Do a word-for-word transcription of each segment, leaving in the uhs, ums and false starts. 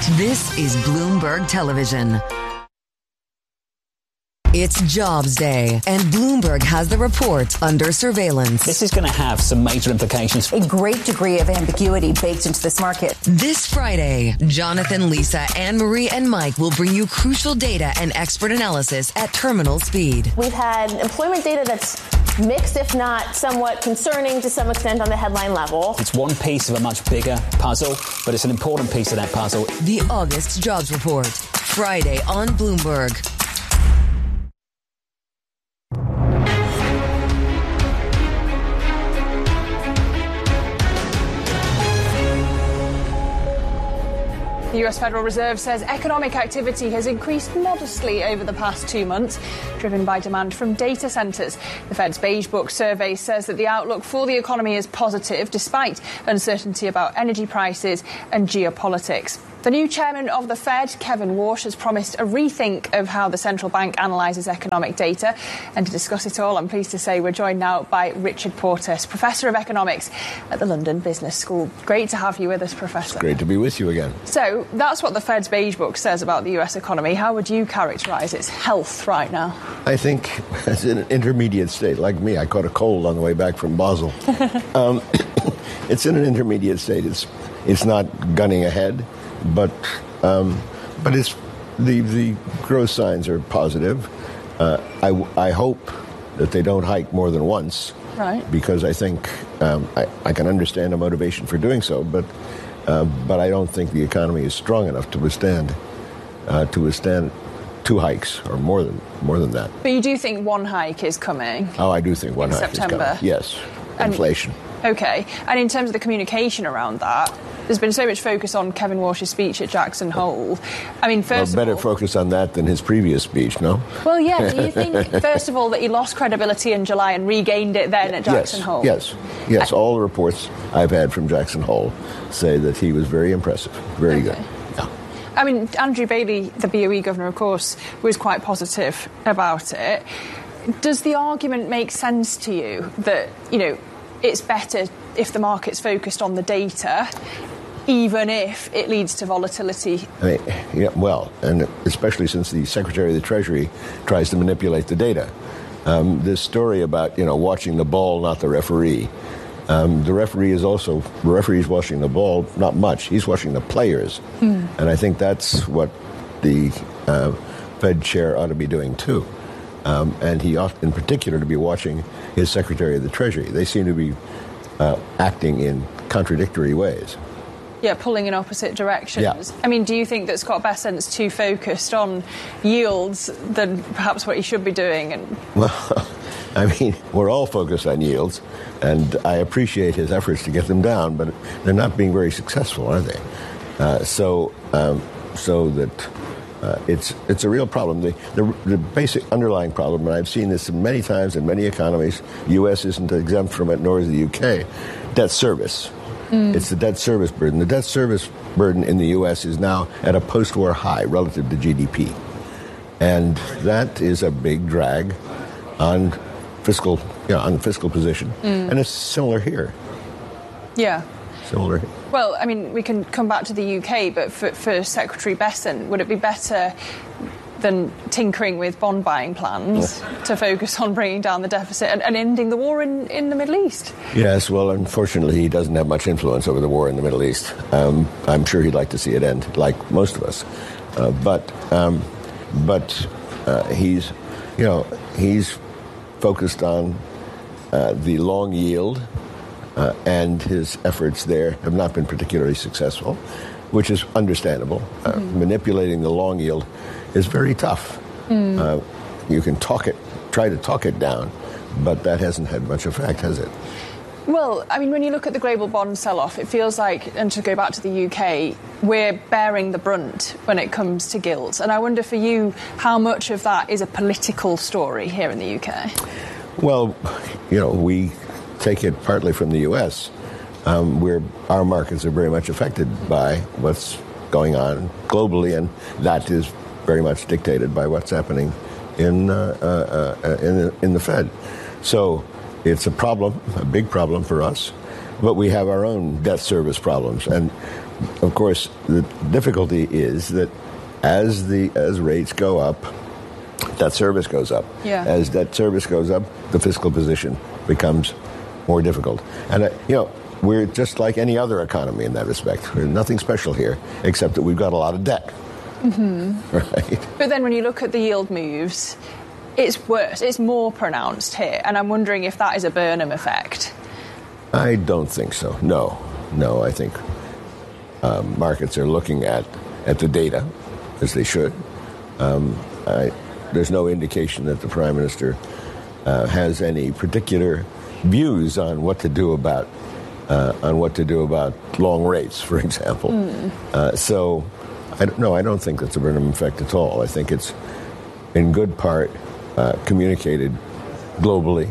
This is Bloomberg Television. It's Jobs Day, and Bloomberg has the report under surveillance. This is going to have some major implications. A great degree of ambiguity baked into this market. This Friday, Jonathan, Lisa, Anne-Marie, and Mike will bring you crucial data and expert analysis at terminal speed. We've had employment data that's mixed, if not somewhat concerning to some extent on the headline level. It's one piece of a much bigger puzzle, but it's an important piece of that puzzle. The August Jobs Report, Friday on Bloomberg. The U S Federal Reserve says economic activity has increased modestly over the past two months, driven by demand from data centres. The Fed's Beige Book survey says that the outlook for the economy is positive, despite uncertainty about energy prices and geopolitics. The new chairman of the Fed, Kevin Warsh, has promised a rethink of how the central bank analyses economic data. And to discuss it all, I'm pleased to say we're joined now by Richard Portes, Professor of Economics at the London Business School. Great to have you with us, Professor. It's great to be with you again. So that's what the Fed's Beige Book says about the U S economy. How would you characterise its health right now? I think it's in an intermediate state. Like me, I caught a cold on the way back from Basel. um, it's in an intermediate state. It's, it's not gunning ahead. But um, but it's the the growth signs are positive. Uh, I, I hope that they don't hike more than once, right? Because I think um, I, I can understand a motivation for doing so, but uh, but I don't think the economy is strong enough to withstand uh, to withstand two hikes or more than more than that. But you do think one hike is coming? Oh, I do think one in hike September. is coming. Yes, inflation. And, okay, and in terms of the communication around that, there's been so much focus on Kevin Warsh's speech at Jackson Hole. I mean, first well, better of all, focus on that than his previous speech, no? Well, yeah. Do you think, first of all, that he lost credibility in July and regained it then at Jackson yes, Hole? Yes, yes. All the reports I've had from Jackson Hole say that he was very impressive, very okay. good. Yeah. I mean, Andrew Bailey, the B O E governor, of course, was quite positive about it. Does the argument make sense to you that, you know, it's better if the market's focused on the data, even if it leads to volatility? I mean, yeah, well, and especially since the Secretary of the Treasury tries to manipulate the data. Um, this story about, you know, watching the ball, not the referee. Um, the referee is also, the referee is watching the ball, not much. He's watching the players. Mm. And I think that's what the uh, Fed chair ought to be doing, too. Um, and he ought, in particular, to be watching his Secretary of the Treasury. They seem to be uh, acting in contradictory ways. Yeah, pulling in opposite directions. Yeah. I mean, do you think that Scott Bessent's too focused on yields than perhaps what he should be doing? And well, I mean, we're all focused on yields, and I appreciate his efforts to get them down, but they're not being very successful, are they? Uh, so, um, so that uh, it's it's a real problem. The, the the basic underlying problem, and I've seen this many times in many economies. The U S isn't exempt from it, nor is the U K. Debt service. Mm. It's the debt service burden. The debt service burden in the U S is now at a post-war high relative to G D P. And that is a big drag on fiscal, you know, on the fiscal position. Mm. And it's similar here. Yeah. Similar here. Well, I mean, we can come back to the U K, but for, for Secretary Bessent, would it be better than tinkering with bond buying plans yeah. to focus on bringing down the deficit and, and ending the war in, in the Middle East? Yes, well, unfortunately, he doesn't have much influence over the war in the Middle East. Um, I'm sure he'd like to see it end, like most of us. Uh, but um, but uh, he's, you know, he's focused on uh, the long yield, uh, and his efforts there have not been particularly successful, which is understandable. Uh, mm-hmm. Manipulating the long yield is very tough. Mm. Uh, you can talk it, try to talk it down, but that hasn't had much effect, has it? Well, I mean, when you look at the global bond sell-off, it feels like, and to go back to the U K, we're bearing the brunt when it comes to gilts. And I wonder for you, how much of that is a political story here in the U K? Well, you know, we take it partly from the U S, um, where our markets are very much affected by what's going on globally, and that is very much dictated by what's happening in uh, uh, uh, in, the, in the Fed. So it's a problem, a big problem for us, but we have our own debt service problems. And of course, the difficulty is that as the as rates go up, debt service goes up. Yeah. As debt service goes up, the fiscal position becomes more difficult. And, uh, you know, we're just like any other economy in that respect. There's nothing special here, except that we've got a lot of debt. Mm-hmm. Right? But then when you look at the yield moves, it's worse. It's more pronounced here. And I'm wondering if that is a Burnham effect. I don't think so. No. No, I think um, markets are looking at, at the data, as they should. Um, I, there's no indication that the Prime Minister uh, has any particular views on what to do about uh, on what to do about long rates, for example. Mm. Uh, so, I don't, no, I don't think that's a Burnham effect at all. I think it's, in good part, uh, communicated globally,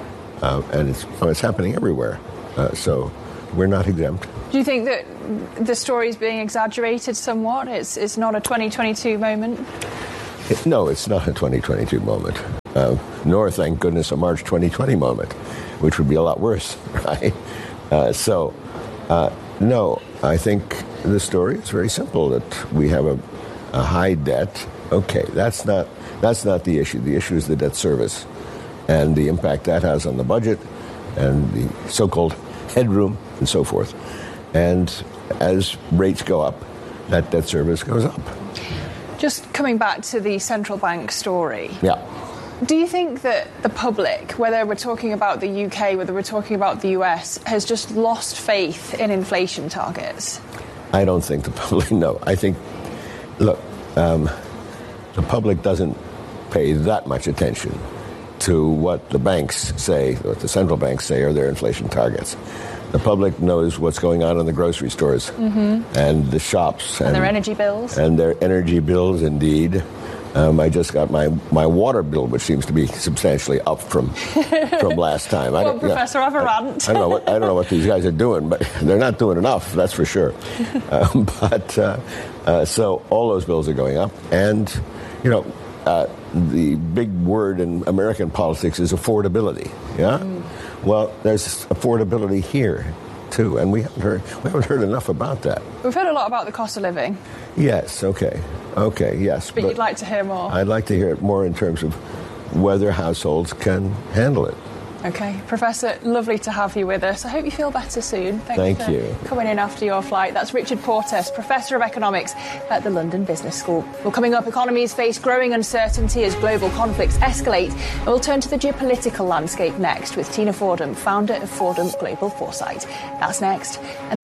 uh, and it's well, it's happening everywhere. Uh, so, we're not exempt. Do you think that the story is being exaggerated somewhat? It's it's not a twenty twenty-two moment. It, no, it's not a twenty twenty-two moment. Uh, nor, thank goodness, a March twenty twenty moment, which would be a lot worse, right? Uh, so, uh, no, I think the story is very simple, that we have a, a high debt. Okay, that's not that's not the issue. The issue is the debt service and the impact that has on the budget and the so-called headroom and so forth. And as rates go up, that debt service goes up. Just coming back to the central bank story. Yeah. Do you think that the public, whether we're talking about the U K, whether we're talking about the U S, has just lost faith in inflation targets? I don't think the public, no. I think, look, um, the public doesn't pay that much attention to what the banks say, what the central banks say are their inflation targets. The public knows what's going on in the grocery stores mm-hmm. and the shops. And, and their energy bills. And their energy bills, indeed. Um, I just got my, my water bill, which seems to be substantially up from from last time. I well, don't, Professor, you know, have a rant. I, I don't know what I don't know what these guys are doing, but they're not doing enough. That's for sure. um, but uh, uh, so all those bills are going up, and you know, uh, the big word in American politics is affordability. Yeah. Mm. Well, there's affordability here too, and we haven't heard we haven't heard enough about that. We've heard a lot about the cost of living. Yes. Okay. Okay. Yes. But, but you'd like to hear more. I'd like to hear it more in terms of whether households can handle it. Okay, Professor, lovely to have you with us. I hope you feel better soon. Thank, Thank you for you. coming in after your flight. That's Richard Portes, Professor of Economics at the London Business School. Well, coming up, economies face growing uncertainty as global conflicts escalate. And we'll turn to the geopolitical landscape next with Tina Fordham, founder of Fordham Global Foresight. That's next.